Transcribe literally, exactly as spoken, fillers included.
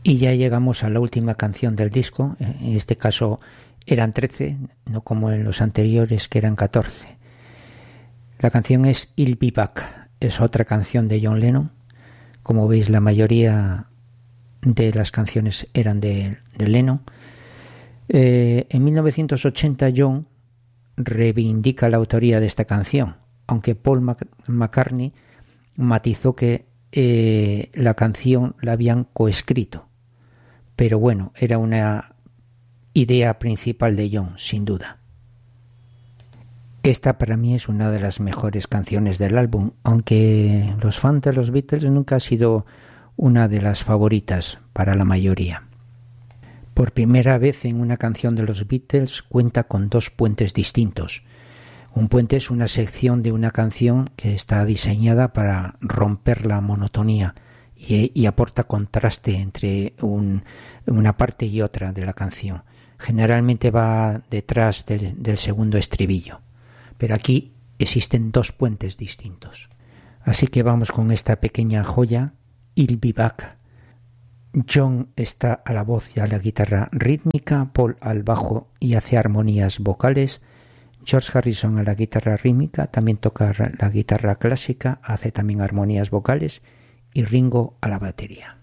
Y ya llegamos a la última canción del disco. En este caso eran trece, no como en los anteriores que eran catorce. La canción es I'll Be Back. Es otra canción de John Lennon. Como veis, la mayoría de las canciones eran de, de Lennon. Eh, en mil novecientos ochenta John reivindica la autoría de esta canción, aunque Paul Mac- McCartney matizó que eh, la canción la habían coescrito. Pero bueno, era una idea principal de John, sin duda. Esta para mí es una de las mejores canciones del álbum, aunque los fans de los Beatles nunca ha sido una de las favoritas para la mayoría. Por primera vez en una canción de los Beatles cuenta con dos puentes distintos. Un puente es una sección de una canción que está diseñada para romper la monotonía y, y aporta contraste entre un, una parte y otra de la canción. Generalmente va detrás del, del segundo estribillo, pero aquí existen dos puentes distintos. Así que vamos con esta pequeña joya, I'll Be Back. John está a la voz y a la guitarra rítmica, Paul al bajo y hace armonías vocales, George Harrison a la guitarra rítmica, también toca la guitarra clásica, hace también armonías vocales, y Ringo a la batería.